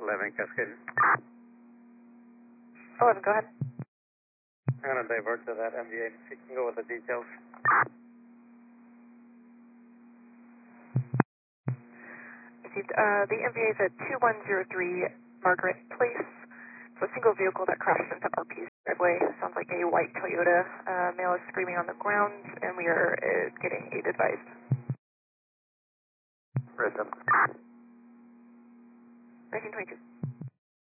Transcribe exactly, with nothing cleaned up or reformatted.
eleven Cascade. eleven, go ahead. I'm going to divert to that M V A so you can go with the details. Received. Uh, the M V A is at two one zero three Margaret Place. It's a single vehicle that crashed into R P's driveway. Sounds like a white Toyota. Uh, male is screaming on the ground, and we are uh, getting aid advised. Rhythm. nineteen twenty-two.